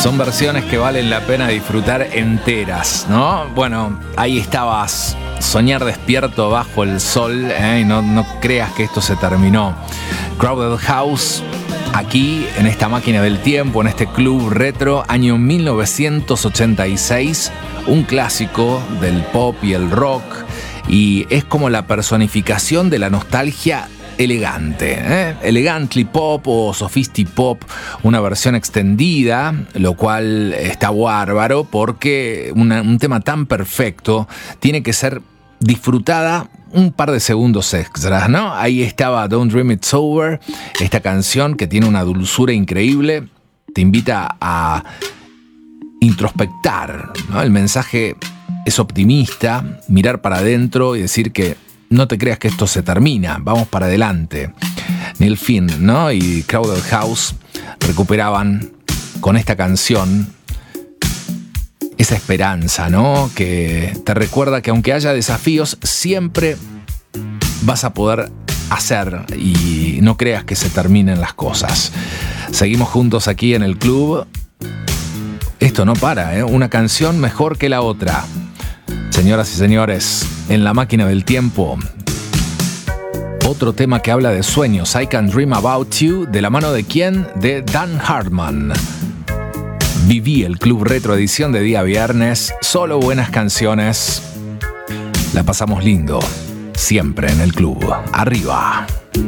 Son versiones que valen la pena disfrutar enteras, ¿no? Bueno, ahí estabas, Soñar despierto bajo el sol, y no creas que esto se terminó. Crowded House, aquí en esta máquina del tiempo, en este club retro, año 1986, un clásico del pop y el rock, y es como la personificación de la nostalgia elegante, Elegantly Pop o Sophisti Pop, una versión extendida, lo cual está bárbaro porque un tema tan perfecto tiene que ser disfrutada un par de segundos extras, ¿no? Ahí estaba Don't Dream It's Over, esta canción que tiene una dulzura increíble, te invita a introspectar, ¿no? El mensaje es optimista, mirar para adentro y decir que no te creas que esto se termina, vamos para adelante. Neil Finn, ¿no? Y Crowded House recuperaban con esta canción esa esperanza, ¿no? Que te recuerda que aunque haya desafíos, siempre vas a poder hacer y no creas que se terminen las cosas. Seguimos juntos aquí en el club. Esto no para, una canción mejor que la otra. Señoras y señores, en la máquina del tiempo, otro tema que habla de sueños, I Can Dream About You, ¿de la mano de quién? De Dan Hartman. Viví el Club Retro edición de día viernes, solo buenas canciones. La pasamos lindo, siempre en el club. Arriba.